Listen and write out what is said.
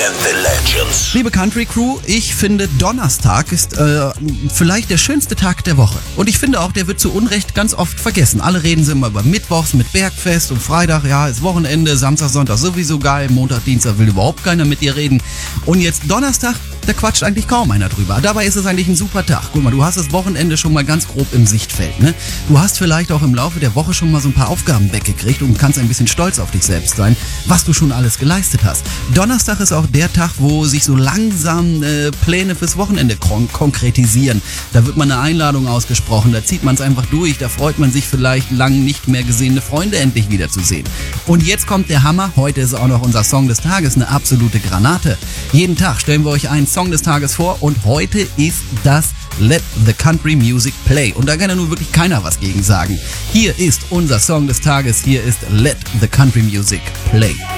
and the Legends. Liebe Country Crew, ich finde Donnerstag ist vielleicht der schönste Tag der Woche. Und ich finde auch, der wird zu Unrecht ganz oft vergessen. Alle reden immer über Mittwochs mit Bergfest und Freitag, ja, ist Wochenende, Samstag, Sonntag sowieso geil, Montag, Dienstag will überhaupt keiner mit dir reden. Und jetzt Donnerstag, da quatscht eigentlich kaum einer drüber. Dabei ist es eigentlich ein super Tag. Guck mal, du hast das Wochenende schon mal ganz grob im Sichtfeld, ne? Du hast vielleicht auch im Laufe der Woche schon mal so ein paar Aufgaben weggekriegt und kannst ein bisschen stolz auf dich selbst sein, was du schon alles geleistet hast. Donnerstag ist auch der Tag, wo sich so langsam Pläne fürs Wochenende konkretisieren. Da wird mal eine Einladung ausgesprochen, da zieht man es einfach durch, da freut man sich vielleicht lang nicht mehr gesehene Freunde endlich wiederzusehen. Und jetzt kommt der Hammer, heute ist auch noch unser Song des Tages, eine absolute Granate. Jeden Tag stellen wir euch einen Song des Tages vor und heute ist das Let the Country Music Play. Und da kann ja nun wirklich keiner was gegen sagen. Hier ist unser Song des Tages, hier ist Let the Country Music Play.